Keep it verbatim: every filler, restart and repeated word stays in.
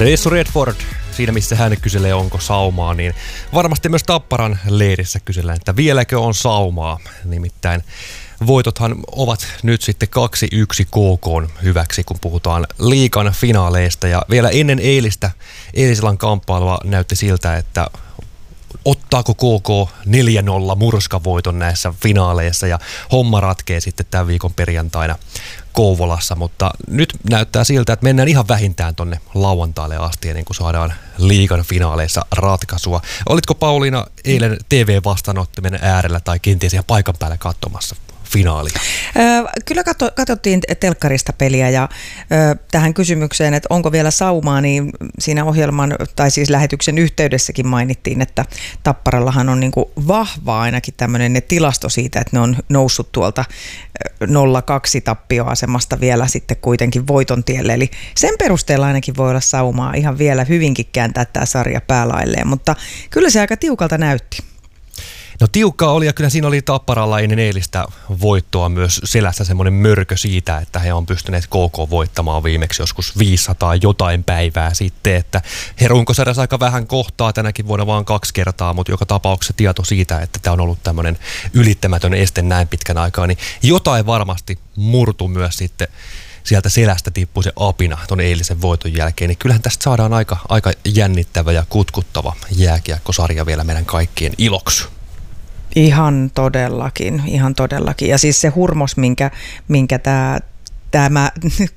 Reissu Redford, siinä missä hän kyselee onko saumaa, niin varmasti myös Tapparan leirissä kysellään, että vieläkö on saumaa. Nimittäin voitothan ovat nyt sitten kaksi yksi K K:n hyväksi, kun puhutaan liigan finaaleista. Ja vielä ennen eilistä, eilisillan kamppailua näytti siltä, että ottaako K K neljä nolla murskavoiton näissä finaaleissa ja homma ratkee sitten tämän viikon perjantaina Kouvolassa, mutta nyt näyttää siltä, että mennään ihan vähintään tonne lauantaille asti ennen kuin saadaan liigan finaaleissa ratkaisua. Olitko Pauliina eilen T V-vastaanottimen äärellä tai kenties ihan paikan päällä katsomassa finaalia? Kyllä katso, katsottiin telkkarista peliä ja ö, tähän kysymykseen, että onko vielä saumaa, niin siinä ohjelman tai siis lähetyksen yhteydessäkin mainittiin, että Tapparallahan on niin kuin vahva ainakin tämmöinen tilasto siitä, että ne on noussut tuolta nolla kaksi tappioasemasta vielä sitten kuitenkin voiton tielle. Eli sen perusteella ainakin voi olla saumaa ihan vielä hyvinkin kääntää tämä sarja päälailleen, mutta kyllä se aika tiukalta näytti. No tiukkaa oli ja kyllä siinä oli Tapparalla ennen eilistä voittoa myös selässä semmoinen mörkö siitä, että he on pystyneet K K voittamaan viimeksi joskus viisisataa jotain päivää sitten, että he runkosarjassa aika vähän kohtaa tänäkin vuonna vaan kaksi kertaa, mutta joka tapauksessa tieto siitä, että tämä on ollut tämmöinen ylittämätön este näin pitkän aikaa, niin jotain varmasti murtu myös sitten. Sieltä selästä tippui se apina ton eilisen voiton jälkeen, niin kyllähän tästä saadaan aika, aika jännittävä ja kutkuttava jääkiekkosarja vielä meidän kaikkien iloksi. Ihan todellakin, ihan todellakin. Ja siis se hurmos, minkä, minkä tämä, tämä